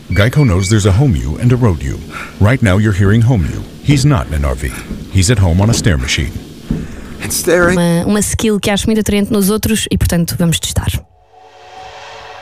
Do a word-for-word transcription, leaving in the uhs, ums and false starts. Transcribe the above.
Geico knows there's a home you and a road you. Right now you're hearing home you. He's not in an R V. He's at home on a stair machine. And staring. Uma, uma skill que acho muito atraente nos outros e, portanto, vamos testar.